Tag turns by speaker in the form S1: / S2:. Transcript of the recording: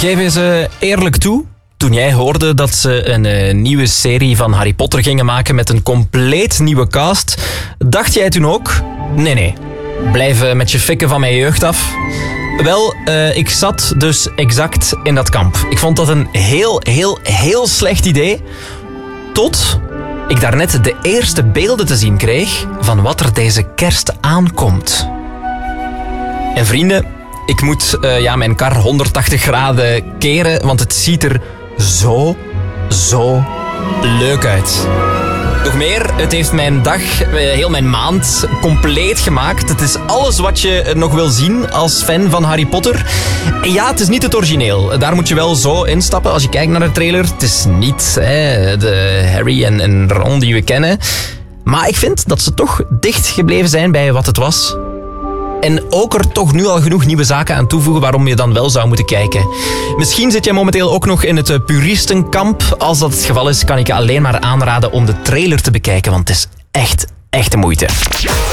S1: Geef eens eerlijk toe. Toen jij hoorde dat ze een nieuwe serie van Harry Potter gingen maken met een compleet nieuwe cast, dacht jij toen ook, nee, blijf met je fikken van mijn jeugd af. Wel, ik zat dus exact in dat kamp. Ik vond dat een heel slecht idee. Tot ik daarnet de eerste beelden te zien kreeg van wat er deze kerst aankomt. En vrienden, ik moet mijn kar 180 graden keren, want het ziet er zo leuk uit. Nog meer, het heeft mijn dag, heel mijn maand compleet gemaakt. Het is alles wat je nog wil zien als fan van Harry Potter. En ja, het is niet het origineel. Daar moet je wel zo instappen als je kijkt naar de trailer. Het is niet de Harry en Ron die we kennen. Maar ik vind dat ze toch dicht gebleven zijn bij wat het was. En ook er toch nu al genoeg nieuwe zaken aan toevoegen waarom je dan wel zou moeten kijken. Misschien zit jij momenteel ook nog in het puristenkamp. Als dat het geval is, kan ik je alleen maar aanraden om de trailer te bekijken, want het is echt de moeite.